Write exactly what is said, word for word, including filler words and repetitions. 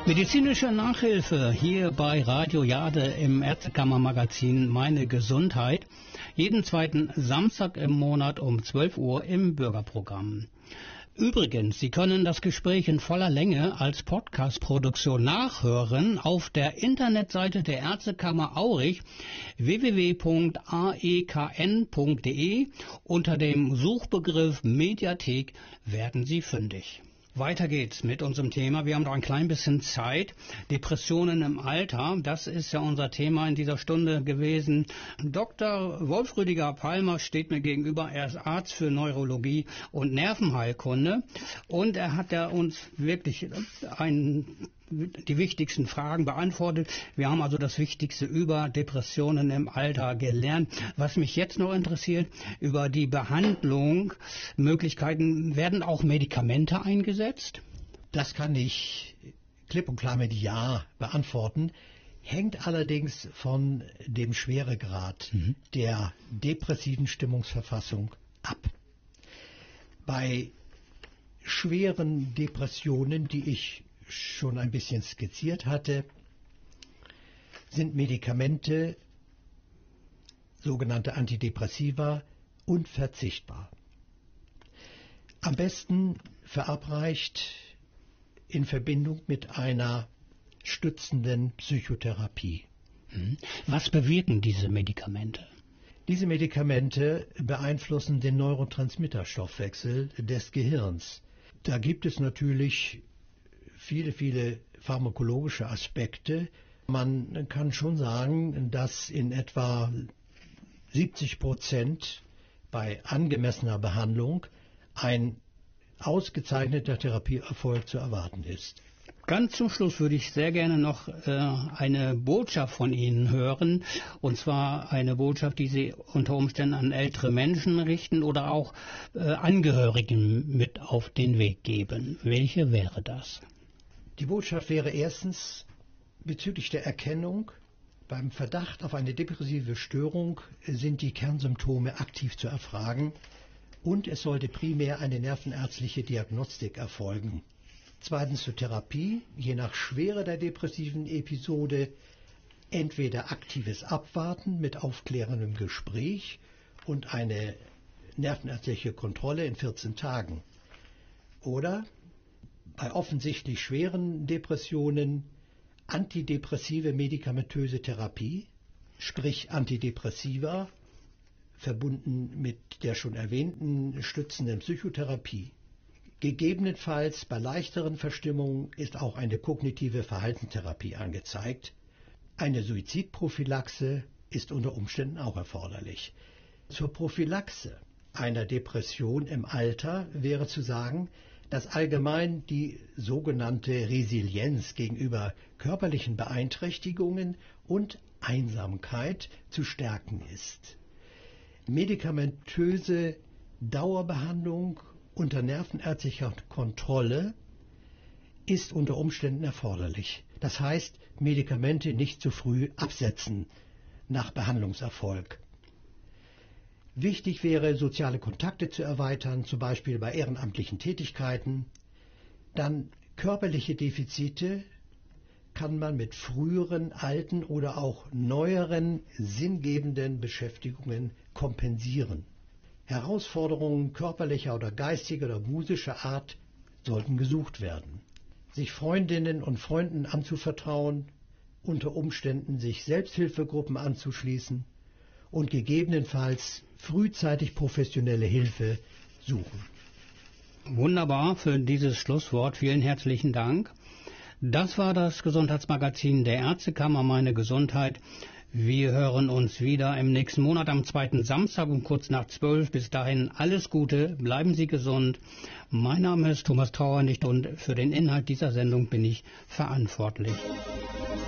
Medizinische Nachhilfe hier bei Radio Jade im Ärztekammermagazin Meine Gesundheit. Jeden zweiten Samstag im Monat um zwölf Uhr im Bürgerprogramm. Übrigens, Sie können das Gespräch in voller Länge als Podcast-Produktion nachhören auf der Internetseite der Ärztekammer Aurich w w w punkt a e k n punkt d e. Unter dem Suchbegriff Mediathek werden Sie fündig. Weiter geht's mit unserem Thema. Wir haben noch ein klein bisschen Zeit. Depressionen im Alter, das ist ja unser Thema in dieser Stunde gewesen. Doktor Wolf-Rüdiger Palmer steht mir gegenüber. Er ist Arzt für Neurologie und Nervenheilkunde. Und er hat ja uns wirklich ein die wichtigsten Fragen beantwortet. Wir haben also das Wichtigste über Depressionen im Alter gelernt. Was mich jetzt noch interessiert, über die Behandlung, Möglichkeiten, werden auch Medikamente eingesetzt? Das kann ich klipp und klar mit Ja beantworten. Hängt allerdings von dem Schweregrad mhm. der depressiven Stimmungsverfassung ab. Bei schweren Depressionen, die ich schon ein bisschen skizziert hatte, sind Medikamente, sogenannte Antidepressiva, unverzichtbar. Am besten verabreicht in Verbindung mit einer stützenden Psychotherapie. Was bewirken diese Medikamente? Diese Medikamente beeinflussen den Neurotransmitterstoffwechsel des Gehirns. Da gibt es natürlich viele, viele pharmakologische Aspekte. Man kann schon sagen, dass in etwa siebzig Prozent bei angemessener Behandlung ein ausgezeichneter Therapieerfolg zu erwarten ist. Ganz zum Schluss würde ich sehr gerne noch äh, eine Botschaft von Ihnen hören, und zwar eine Botschaft, die Sie unter Umständen an ältere Menschen richten oder auch äh, Angehörigen mit auf den Weg geben. Welche wäre das? Die Botschaft wäre erstens bezüglich der Erkennung. Beim Verdacht auf eine depressive Störung sind die Kernsymptome aktiv zu erfragen und es sollte primär eine nervenärztliche Diagnostik erfolgen. Zweitens zur Therapie, je nach Schwere der depressiven Episode entweder aktives Abwarten mit aufklärendem Gespräch und eine nervenärztliche Kontrolle in vierzehn Tagen. Oder bei offensichtlich schweren Depressionen antidepressive medikamentöse Therapie, sprich Antidepressiva, verbunden mit der schon erwähnten stützenden Psychotherapie. Gegebenenfalls bei leichteren Verstimmungen ist auch eine kognitive Verhaltenstherapie angezeigt. Eine Suizidprophylaxe ist unter Umständen auch erforderlich. Zur Prophylaxe einer Depression im Alter wäre zu sagen, dass allgemein die sogenannte Resilienz gegenüber körperlichen Beeinträchtigungen und Einsamkeit zu stärken ist. Medikamentöse Dauerbehandlung unter nervenärztlicher Kontrolle ist unter Umständen erforderlich. Das heißt, Medikamente nicht zu früh absetzen nach Behandlungserfolg. Wichtig wäre, soziale Kontakte zu erweitern, zum Beispiel bei ehrenamtlichen Tätigkeiten. Dann körperliche Defizite kann man mit früheren, alten oder auch neueren, sinngebenden Beschäftigungen kompensieren. Herausforderungen körperlicher oder geistiger oder musischer Art sollten gesucht werden. Sich Freundinnen und Freunden anzuvertrauen, unter Umständen sich Selbsthilfegruppen anzuschließen und gegebenenfalls frühzeitig professionelle Hilfe suchen. Wunderbar für dieses Schlusswort. Vielen herzlichen Dank. Das war das Gesundheitsmagazin der Ärztekammer Meine Gesundheit. Wir hören uns wieder im nächsten Monat am zweiten Samstag um kurz nach zwölf. Bis dahin alles Gute, bleiben Sie gesund. Mein Name ist Thomas Trauernicht und für den Inhalt dieser Sendung bin ich verantwortlich.